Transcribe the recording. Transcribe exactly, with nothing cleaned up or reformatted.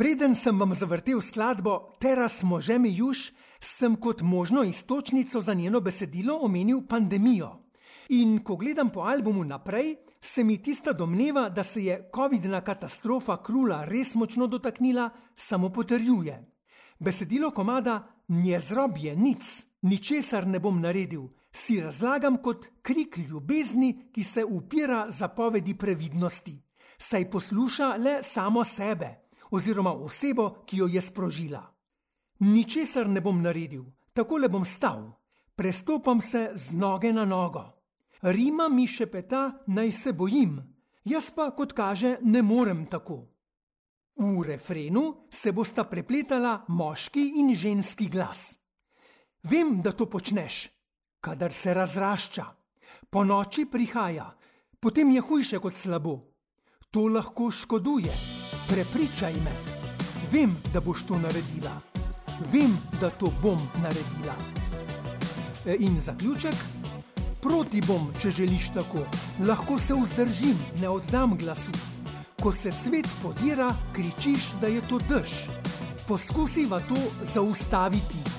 Preden sem vam zavrtel skladbo Teraz možemy już, sem kot možno iztočnico za njeno besedilo omenil pandemijo. In ko gledam po albumu naprej, se mi tista domneva, da se je covidna katastrofa Krula res močno dotaknila, samo potrjuje. Besedilo komada "Nie zrobię nic, ničesar ne bom naredil", si razlagam kot krik ljubezni, ki se upira zapovedi previdnosti, saj posluša le samo sebe oziroma osebo, ki jo je sprožila. Ničesar ne bom naredil, takole bom stal, prestopam se z noge na nogo. Rima mi šepeta, naj se bojim, jaz pa, kot kaže, ne morem tako. V refrenu se bosta prepletala moški in ženski glas. Vem, da to počneš, kadar se razrašča. Po noči prihaja, potem je hujše kot slabo. To lahko škoduje, prepričaj me. Vem, da boš to naredila. Vem, da to bom naredila. In zaključek? Proti bom, če želiš tako. Lahko se vzdržim, ne oddam glasu. Ko se svet podira, kričiš, da je to dež. Poskusiva to zaustaviti.